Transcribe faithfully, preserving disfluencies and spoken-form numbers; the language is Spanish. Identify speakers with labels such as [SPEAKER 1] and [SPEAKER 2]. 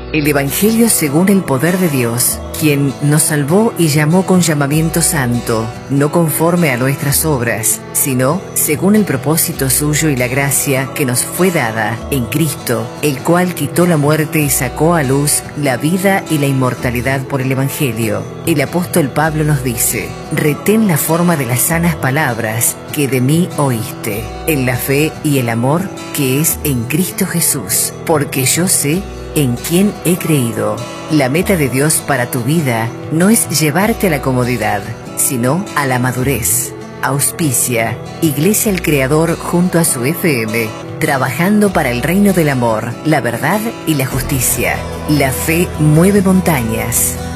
[SPEAKER 1] El Evangelio según el poder de Dios, quien nos salvó y llamó con llamamiento santo, no conforme a nuestras obras, sino según el propósito suyo y la gracia que nos fue dada en Cristo, el cual quitó la muerte y sacó a luz la vida y la inmortalidad por el Evangelio. El apóstol Pablo nos dice: retén la forma de las sanas palabras que de mí oíste, en la fe y el amor que es en Cristo Jesús, porque yo sé en quién he creído. La meta de Dios para tu vida no es llevarte a la comodidad, sino a la madurez. Auspicia Iglesia El Creador junto a su F M, trabajando para el reino del amor, la verdad y la justicia. La fe mueve montañas.